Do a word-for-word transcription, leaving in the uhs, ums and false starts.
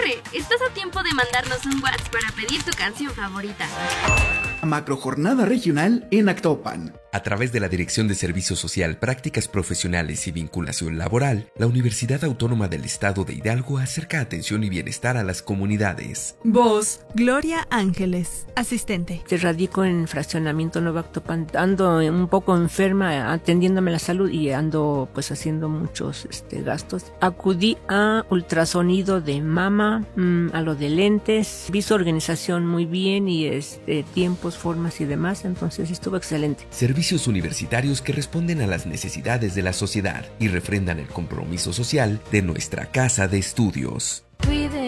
¡Corre! Estás a tiempo de mandarnos un WhatsApp para pedir tu canción favorita. Macrojornada regional en Actopan. A través de la Dirección de Servicio Social, Prácticas Profesionales y Vinculación Laboral, la Universidad Autónoma del Estado de Hidalgo acerca atención y bienestar a las comunidades. Voz, Gloria Ángeles, asistente. Te radico en Fraccionamiento Nuevo Actopan. Ando un poco enferma, atendiéndome la salud y ando pues haciendo muchos este, gastos. Acudí a ultrasonido de mama, mmm, a lo de lentes. Vi su organización muy bien y este, tiempos, formas y demás, entonces estuvo excelente. Servicios universitarios que responden a las necesidades de la sociedad y refrendan el compromiso social de nuestra casa de estudios.